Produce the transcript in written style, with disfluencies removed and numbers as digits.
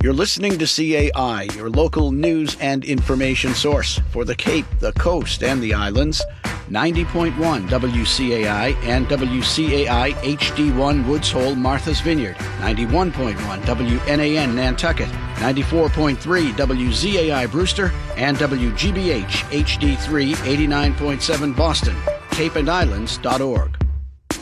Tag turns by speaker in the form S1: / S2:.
S1: You're listening to CAI, your local news and information source for the Cape, the Coast, and the Islands. 90.1 WCAI and WCAI HD1 Woods Hole, Martha's Vineyard. 91.1 WNAN Nantucket. 94.3 WZAI Brewster and WGBH HD3 89.7 Boston. CapeandIslands.org.